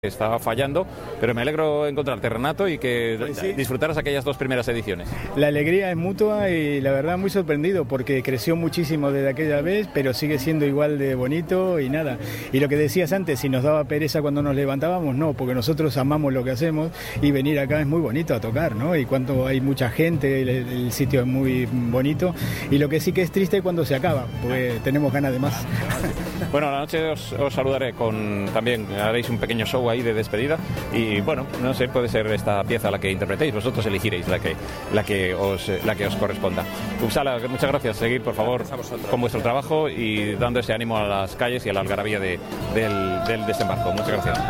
Estaba fallando, pero me alegro encontrarte, Renato, y que disfrutaras aquellas 2 primeras ediciones. La alegría es mutua y la verdad muy sorprendido porque creció muchísimo desde aquella vez, pero sigue siendo igual de bonito y nada. Y lo que decías antes, si nos daba pereza cuando nos levantábamos, no, porque nosotros amamos lo que hacemos y venir acá es muy bonito a tocar, ¿no? Y cuando hay mucha gente, el sitio es muy bonito, y lo que sí que es triste cuando se acaba, porque tenemos ganas de más. Bueno, a la noche os saludaré también haréis un pequeño show ahí de despedida y bueno, no sé, puede ser esta pieza la que interpretéis, vosotros elegiréis la que os corresponda. Uppsala, muchas gracias, seguid por favor con vuestro trabajo y dando ese ánimo a las calles y a la algarabía del desembarco. Muchas gracias.